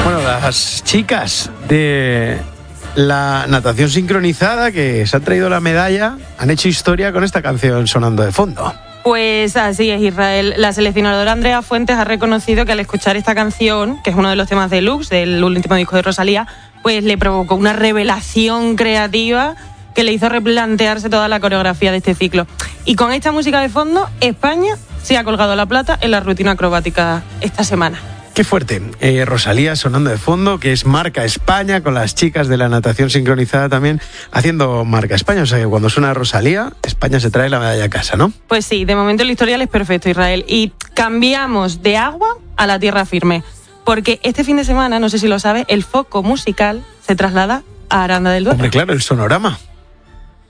Bueno, las chicas de la natación sincronizada que se han traído la medalla han hecho historia con esta canción sonando de fondo. Pues así es, Israel. La seleccionadora Andrea Fuentes ha reconocido que al escuchar esta canción, que es uno de los temas deluxe del último disco de Rosalía, pues le provocó una revelación creativa que le hizo replantearse toda la coreografía de este ciclo. Y con esta música de fondo, España se ha colgado la plata en la rutina acrobática esta semana. Qué fuerte. Rosalía sonando de fondo, que es marca España, con las chicas de la natación sincronizada también haciendo marca España. O sea que cuando suena Rosalía, España se trae la medalla a casa, ¿no? Pues sí, de momento el historial es perfecto, Israel. Y cambiamos de agua a la tierra firme. Porque este fin de semana, no sé si lo sabes, el foco musical se traslada a Aranda del Duero. Hombre, claro, el Sonorama.